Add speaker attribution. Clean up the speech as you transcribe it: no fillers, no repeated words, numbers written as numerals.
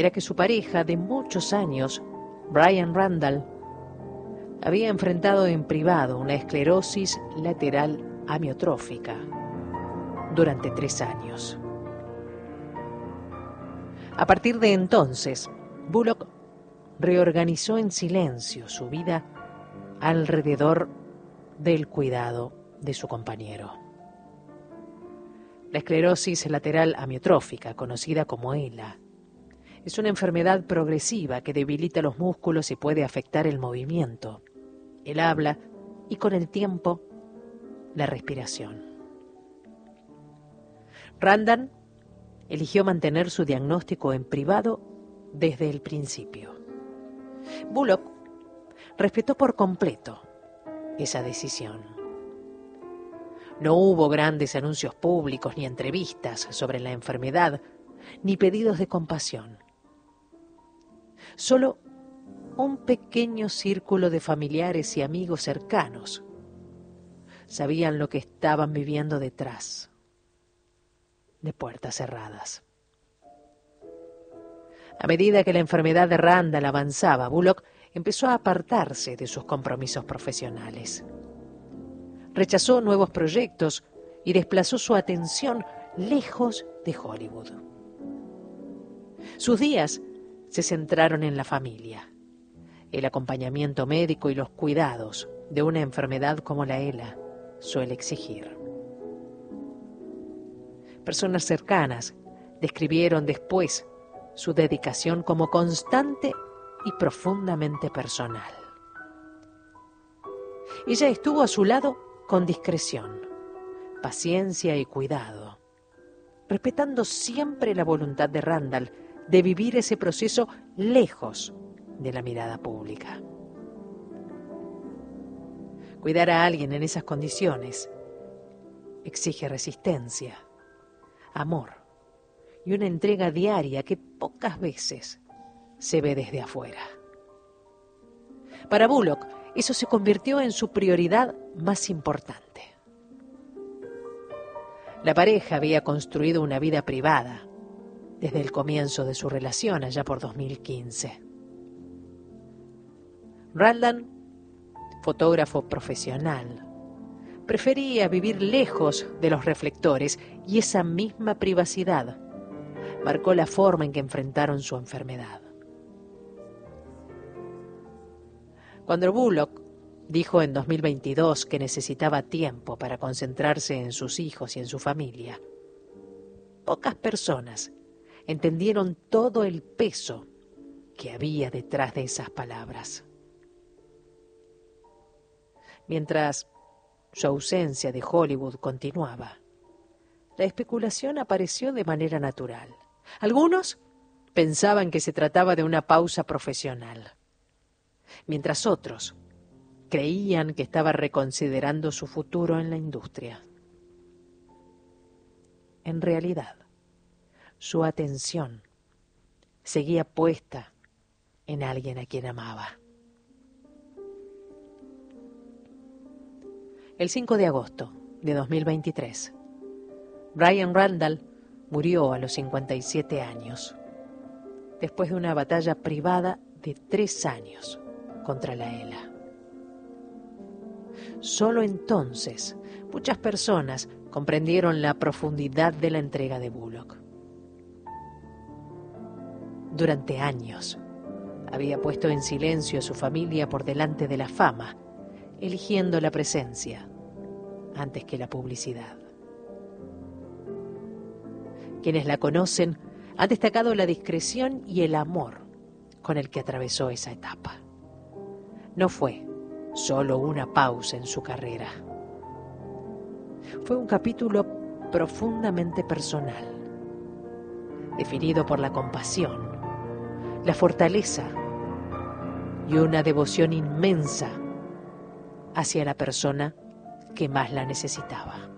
Speaker 1: era que su pareja de muchos años, Brian Randall, había enfrentado en privado una esclerosis lateral amiotrófica durante 3 años. A partir de entonces, Bullock reorganizó en silencio su vida alrededor del cuidado de su compañero. La esclerosis lateral amiotrófica, conocida como ELA, es una enfermedad progresiva que debilita los músculos y puede afectar el movimiento, el habla y, con el tiempo, la respiración. Randall eligió mantener su diagnóstico en privado desde el principio. Bullock respetó por completo esa decisión. No hubo grandes anuncios públicos ni entrevistas sobre la enfermedad, ni pedidos de compasión. Solo un pequeño círculo de familiares y amigos cercanos sabían lo que estaban viviendo detrás de puertas cerradas. A medida que la enfermedad de Randall avanzaba, Bullock empezó a apartarse de sus compromisos profesionales. Rechazó nuevos proyectos y desplazó su atención lejos de Hollywood. Sus días se centraron en la familia, el acompañamiento médico y los cuidados de una enfermedad como la ELA suele exigir. Personas cercanas describieron después su dedicación como constante y profundamente personal. Ella estuvo a su lado con discreción, paciencia y cuidado, respetando siempre la voluntad de Randall de vivir ese proceso lejos de la mirada pública. Cuidar a alguien en esas condiciones exige resistencia, amor y una entrega diaria que pocas veces se ve desde afuera. Para Bullock, eso se convirtió en su prioridad más importante. La pareja había construido una vida privada desde el comienzo de su relación, allá por 2015. Randall, fotógrafo profesional, prefería vivir lejos de los reflectores, y esa misma privacidad marcó la forma en que enfrentaron su enfermedad. Cuando Bullock dijo en 2022 que necesitaba tiempo para concentrarse en sus hijos y en su familia, pocas personas entendieron todo el peso que había detrás de esas palabras. Mientras su ausencia de Hollywood continuaba, la especulación apareció de manera natural. Algunos pensaban que se trataba de una pausa profesional, mientras otros creían que estaba reconsiderando su futuro en la industria. En realidad, su atención seguía puesta en alguien a quien amaba. El 5 de agosto de 2023, Brian Randall murió a los 57 años, después de una batalla privada de 3 años contra la ELA. Solo entonces muchas personas comprendieron la profundidad de la entrega de Bullock. Durante años había puesto en silencio a su familia por delante de la fama, eligiendo la presencia antes que la publicidad. Quienes la conocen han destacado la discreción y el amor con el que atravesó esa etapa. No fue solo una pausa en su carrera. Fue un capítulo profundamente personal, definido por la compasión, la fortaleza y una devoción inmensa hacia la persona que más la necesitaba.